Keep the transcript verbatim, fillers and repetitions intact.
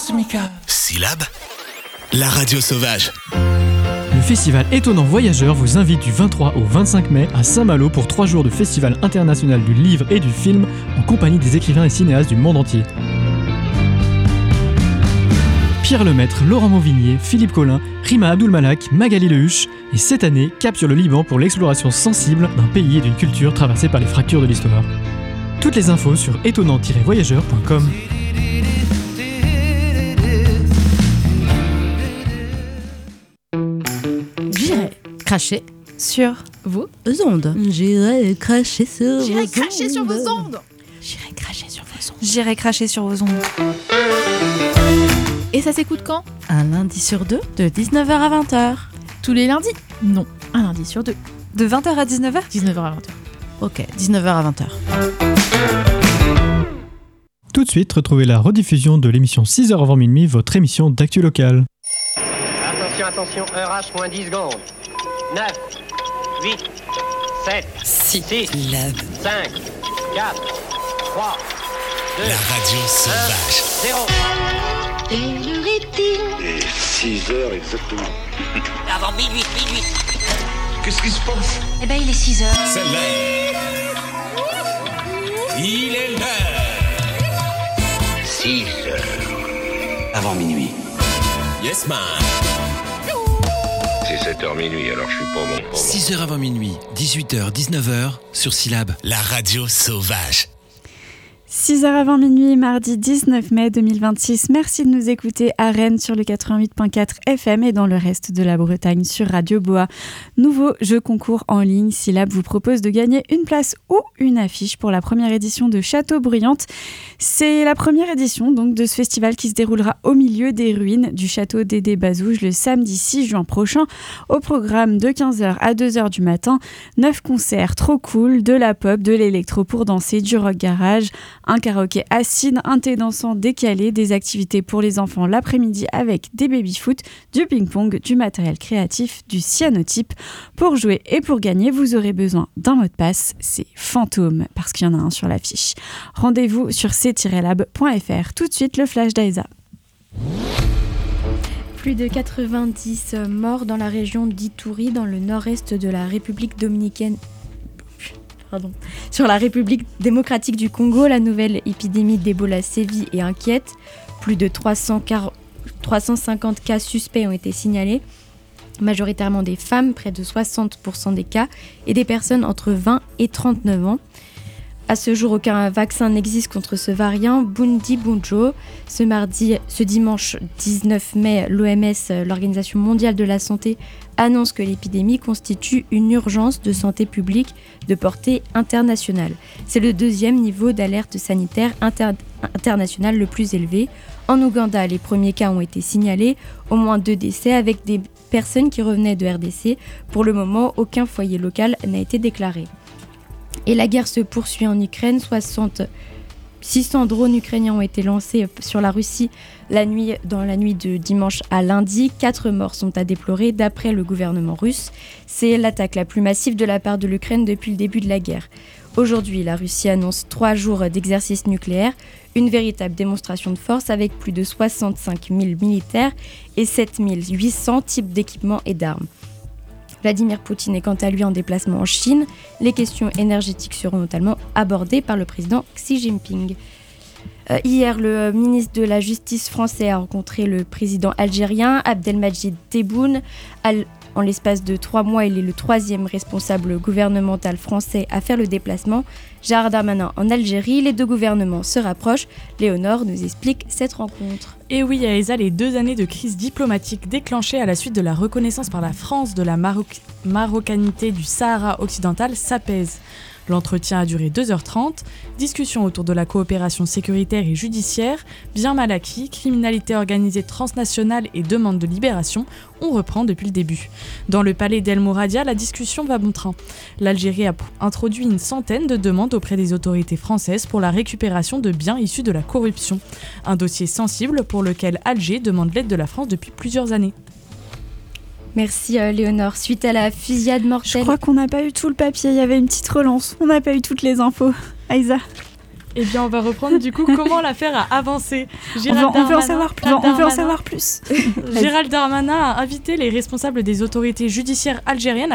ce Mika. Syllabe, la radio sauvage. Le festival Étonnant Voyageur vous invite du vingt-trois au vingt-cinq mai à Saint-Malo pour trois jours de festival international du livre et du film en compagnie des écrivains et cinéastes du monde entier. Pierre Lemaître, Laurent Mauvignier, Philippe Collin, Rima Abdul-Malak, Magali Lehuche et cette année, cap sur le Liban pour l'exploration sensible d'un pays et d'une culture traversée par les fractures de l'histoire. Toutes les infos sur étonnant tiret voyageur point com. J'irai cracher sur vos ondes. J'irai cracher sur vos ondes. J'irai cracher sur vos ondes. J'irai cracher sur vos ondes. J'irai cracher sur vos ondes. Et ça s'écoute quand ? Un lundi sur deux, de dix-neuf heures à vingt heures. Tous les lundis ? Non, un lundi sur deux. De vingt heures à dix-neuf heures ? dix-neuf heures à vingt heures. Ok, dix-neuf heures à vingt heures. Tout de suite, retrouvez la rediffusion de l'émission six heures avant minuit, votre émission d'actu locale. Attention, attention, heure H, moins dix secondes. neuf, huit, sept, six, cinq, quatre, trois, deux, La radio sauvage. un, zéro. Et six heures exactement. Avant minuit, minuit. Qu'est-ce qui se passe? Eh ben, il est six heures. C'est l'heure. Il est l'heure. six heures. Avant minuit. Yes man. C'est sept heures minuit, alors je suis pas bon. Pas bon. six heures avant minuit, dix-huit heures, dix-neuf heures, sur Syllabe. La radio sauvage. six heures avant minuit, mardi dix-neuf mai deux mille vingt-six. Merci de nous écouter à Rennes sur le quatre-vingt-huit virgule quatre F M et dans le reste de la Bretagne sur Radio Boa. Nouveau jeu concours en ligne, Syllabe vous propose de gagner une place ou une affiche pour la première édition de Château Bruyante. C'est la première édition donc de ce festival qui se déroulera au milieu des ruines du château d'Édé Bazouge le samedi six juin prochain. Au programme de quinze heures à deux heures du matin, neuf concerts trop cool, de la pop, de l'électro pour danser, du rock garage, un karaoké acide, un thé dansant décalé, des activités pour les enfants l'après-midi avec des baby-foot, du ping-pong, du matériel créatif, du cyanotype. Pour jouer et pour gagner, vous aurez besoin d'un mot de passe, c'est fantôme, parce qu'il y en a un sur l'affiche. Rendez-vous sur c tiret lab point f r. Tout de suite, le flash d'Aïsa. Plus de quatre-vingt-dix morts dans la région d'Ituri, dans le nord-est de la République dominicaine. Pardon. Sur la République démocratique du Congo, la nouvelle épidémie d'Ebola sévit et inquiète. Plus de trois cent cinquante cas suspects ont été signalés, majoritairement des femmes, près de soixante pour cent des cas, et des personnes entre vingt et trente-neuf ans. À ce jour, aucun vaccin n'existe contre ce variant Bundibugyo. Ce mardi, ce dimanche dix-neuf mai, l'O M S, l'Organisation mondiale de la santé, annonce que l'épidémie constitue une urgence de santé publique de portée internationale. C'est le deuxième niveau d'alerte sanitaire inter- internationale le plus élevé. En Ouganda, les premiers cas ont été signalés, au moins deux décès avec des personnes qui revenaient de R D C. Pour le moment, aucun foyer local n'a été déclaré. Et la guerre se poursuit en Ukraine. soixante, six cents drones ukrainiens ont été lancés sur la Russie la nuit, dans la nuit de dimanche à lundi. Quatre morts sont à déplorer d'après le gouvernement russe. C'est l'attaque la plus massive de la part de l'Ukraine depuis le début de la guerre. Aujourd'hui, la Russie annonce trois jours d'exercice nucléaire, une véritable démonstration de force avec plus de soixante-cinq mille militaires et sept mille huit cents types d'équipements et d'armes. Vladimir Poutine est quant à lui en déplacement en Chine. Les questions énergétiques seront notamment abordées par le président Xi Jinping. Euh, hier, le ministre de la Justice français a rencontré le président algérien Abdelmadjid Tebboune. Al- en l'espace de trois mois, il est le troisième responsable gouvernemental français à faire le déplacement. Gérald Darmanin en Algérie, les deux gouvernements se rapprochent. Léonore nous explique cette rencontre. Et oui, Aïssa, les deux années de crise diplomatique déclenchées à la suite de la reconnaissance par la France de la Maroc- marocanité du Sahara occidental s'apaisent. L'entretien a duré deux heures trente, discussion autour de la coopération sécuritaire et judiciaire, bien mal acquis, criminalité organisée transnationale et demande de libération, on reprend depuis le début. Dans le palais d'El Mouradia, la discussion va bon train. L'Algérie a introduit une centaine de demandes auprès des autorités françaises pour la récupération de biens issus de la corruption. Un dossier sensible pour lequel Alger demande l'aide de la France depuis plusieurs années. Merci euh, Léonore. Suite à la fusillade mortelle... Je crois qu'on n'a pas eu tout le papier, il y avait une petite relance. On n'a pas eu toutes les infos. Aïsa. Eh bien, on va reprendre du coup comment l'affaire a avancé. On veut, on veut en savoir plus. On veut en savoir plus. Gérald Darmanin a invité les responsables des autorités judiciaires algériennes